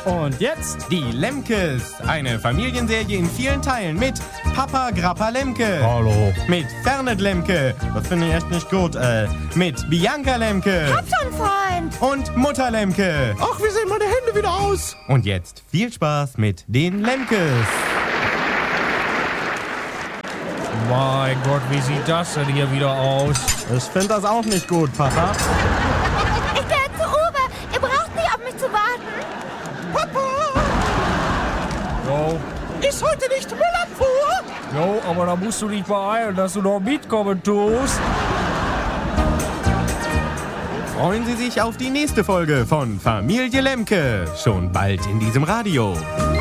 Und jetzt Die Lemkes, eine Familienserie in vielen Teilen mit Papa Grappa Lemke. Hallo. Mit Fernet Lemke, das finde ich echt nicht gut, mit Bianca Lemke. Hab schon, Freund. Und Mutter Lemke. Ach, wie sehen meine Hände wieder aus? Und jetzt viel Spaß mit den Lemkes. Mein Gott, wie sieht das denn hier wieder aus? Ich finde das auch nicht gut, Papa. Ich gehe zu Uwe. Ihr braucht nicht auf mich zu warten. Jo, Ist heute nicht Müllabfuhr? jo, aber da musst du dich beeilen, dass du noch mitkommen tust. Freuen Sie sich auf die nächste Folge von Familie Lemke. Schon bald in diesem Radio.